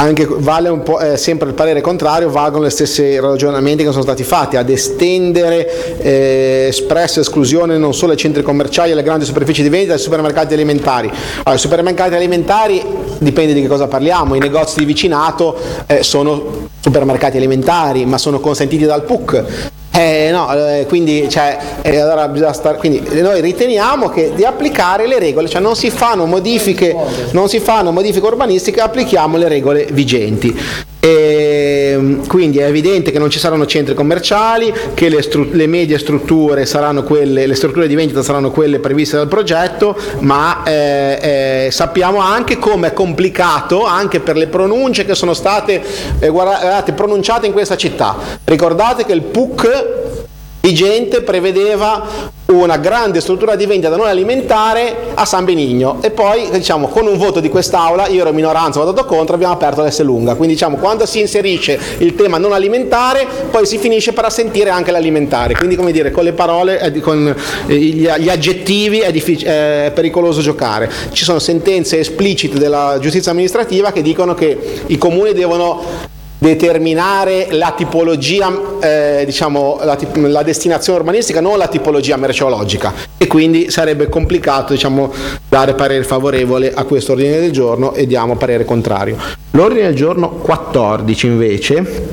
anche vale un po', sempre il parere contrario, valgono gli stessi ragionamenti che sono stati fatti, ad estendere espressa esclusione non solo ai centri commerciali e alle grandi superfici di vendita, ai supermercati alimentari. Allora, i supermercati alimentari dipende di che cosa parliamo, i negozi di vicinato sono supermercati alimentari, ma sono consentiti dal PUC. Quindi allora bisogna quindi noi riteniamo che di applicare le regole, cioè non si fanno modifiche urbanistiche, applichiamo le regole vigenti. Quindi è evidente che non ci saranno centri commerciali, che le medie strutture saranno quelle, le strutture di vendita saranno quelle previste dal progetto, ma sappiamo anche come è complicato anche per le pronunce che sono state pronunciate in questa città. Ricordate che il PUC vigente prevedeva una grande struttura di vendita non alimentare a San Benigno e poi con un voto di quest'Aula, io ero in minoranza, ho votato contro, abbiamo aperto l'Esselunga. Quindi quando si inserisce il tema non alimentare poi si finisce per assentire anche l'alimentare, quindi con le parole, con gli aggettivi è pericoloso giocare. Ci sono sentenze esplicite della giustizia amministrativa che dicono che i comuni devono determinare la tipologia, la destinazione urbanistica, non la tipologia merceologica, e quindi sarebbe complicato dare parere favorevole a questo ordine del giorno e diamo parere contrario. L'ordine del giorno 14 invece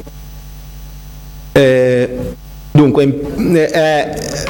dunque è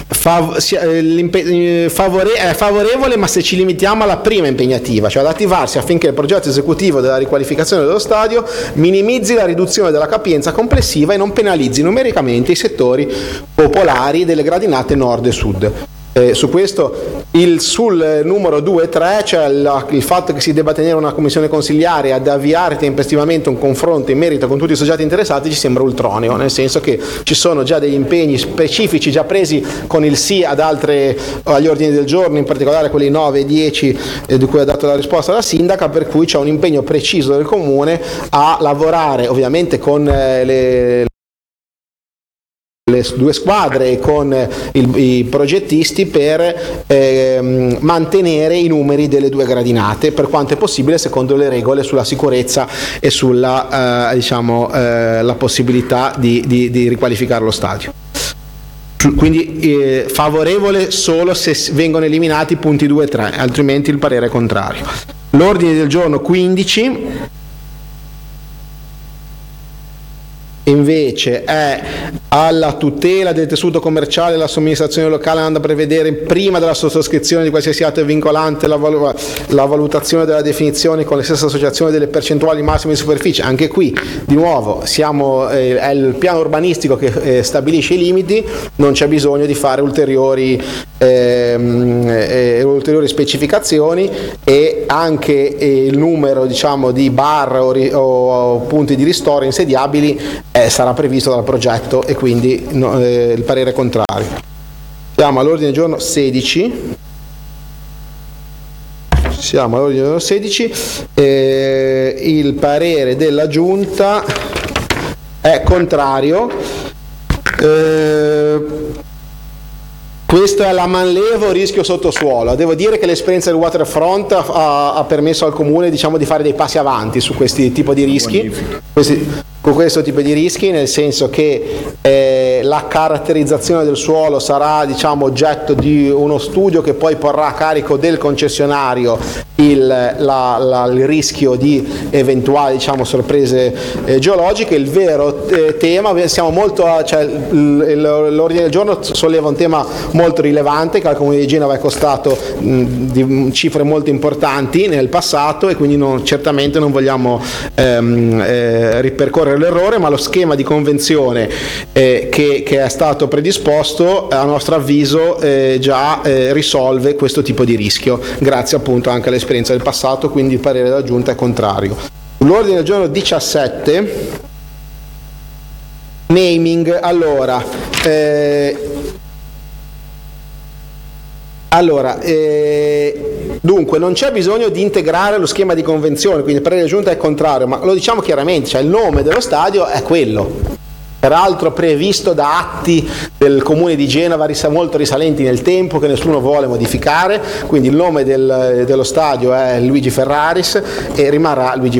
favorevole, ma se ci limitiamo alla prima impegnativa, cioè ad attivarsi affinché il progetto esecutivo della riqualificazione dello stadio minimizzi la riduzione della capienza complessiva e non penalizzi numericamente i settori popolari delle gradinate nord e sud. Su questo, sul numero 2 e 3, cioè il fatto che si debba tenere una commissione consiliare ad avviare tempestivamente un confronto in merito con tutti i soggetti interessati, ci sembra ultroneo, nel senso che ci sono già degli impegni specifici già presi con il sì agli ordini del giorno, in particolare quelli 9 e 10 di cui ha dato la risposta la sindaca, per cui c'è un impegno preciso del comune a lavorare ovviamente con le due squadre e con i progettisti per mantenere i numeri delle due gradinate per quanto è possibile secondo le regole sulla sicurezza e sulla la possibilità di riqualificare lo stadio. Quindi favorevole solo se vengono eliminati i punti 2 e 3, altrimenti il parere è contrario. L'ordine del giorno 15 invece è alla tutela del tessuto commerciale. La somministrazione locale andrà a prevedere prima della sottoscrizione di qualsiasi atto vincolante la valutazione della definizione con le stesse associazioni delle percentuali massime di superficie. Anche qui di nuovo è il piano urbanistico che stabilisce i limiti, non c'è bisogno di fare ulteriori specificazioni, e anche il numero di bar o punti di ristoro insediabili sarà previsto dal progetto, e quindi il parere è contrario. Siamo all'ordine del giorno 16. Il parere della Giunta è contrario. Questo è la manlevo rischio sottosuolo. Devo dire che l'esperienza del waterfront ha permesso al comune di fare dei passi avanti su questi tipo di rischi, con questo tipo di rischi, nel senso che la caratterizzazione del suolo sarà oggetto di uno studio che poi porrà a carico del concessionario il rischio di eventuali sorprese geologiche. Il vero tema, siamo molto l'ordine del giorno solleva un tema molto rilevante che al Comune di Genova è costato di cifre molto importanti nel passato, e quindi certamente non vogliamo ripercorrere l'errore, ma lo schema di convenzione che è stato predisposto a nostro avviso già risolve questo tipo di rischio, grazie appunto anche all'esperienza del passato, quindi il parere della Giunta è contrario. L'ordine del giorno 17, naming. Dunque non c'è bisogno di integrare lo schema di convenzione, quindi il parere della Giunta è contrario, ma lo diciamo chiaramente, il nome dello stadio è quello, peraltro previsto da atti del Comune di Genova molto risalenti nel tempo, che nessuno vuole modificare, quindi il nome dello stadio è Luigi Ferraris e rimarrà Luigi